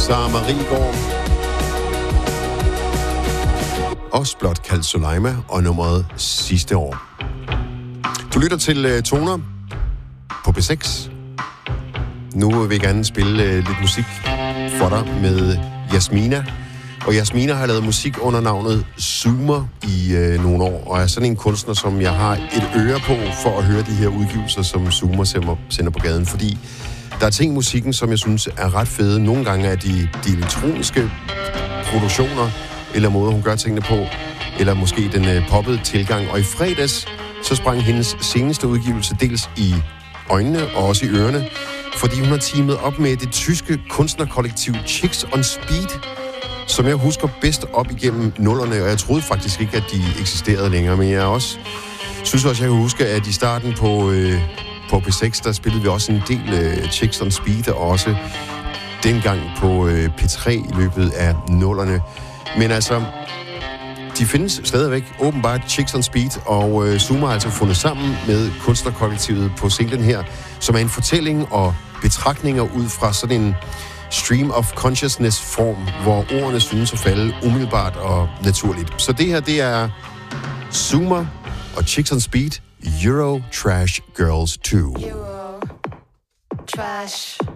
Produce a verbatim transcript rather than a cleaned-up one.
Sara Marigård. Også blot kaldt Soleima og nummeret Sidste År. Du lytter til uh, Toner på P seks. Nu vil jeg gerne spille uh, lidt musik for dig med Yasmina. Og Yasmina har lavet musik under navnet Zoomer i øh, nogle år, og er sådan en kunstner, som jeg har et øre på for at høre de her udgivelser, som Zoomer sender på gaden, fordi der er ting i musikken, som jeg synes er ret fede. Nogle gange er de, de elektroniske produktioner, eller måder, hun gør tingene på, eller måske den øh, poppede tilgang. Og i fredags, så sprang hendes seneste udgivelse dels i øjnene og også i ørerne, fordi hun har teamet op med det tyske kunstnerkollektiv Chicks on Speed, som jeg husker bedst op igennem nullerne, og jeg troede faktisk ikke, at de eksisterede længere, men jeg også synes også, jeg kan huske, at i starten på, øh, på P seks, der spillede vi også en del øh, Chicks on Speed, og også dengang på øh, P tre i løbet af nullerne. Men altså, de findes stadigvæk åbenbart Chicks on Speed, og øh, Zoomer har altså fundet sammen med kunstnerkollektivet på singlen her, som er en fortælling og betragtninger ud fra sådan en stream of consciousness form, hvor ordene synes at falde umiddelbart og naturligt. Så det her, det er Zoomer og Chicks on Speed, Euro Trash Girls to. Euro Trash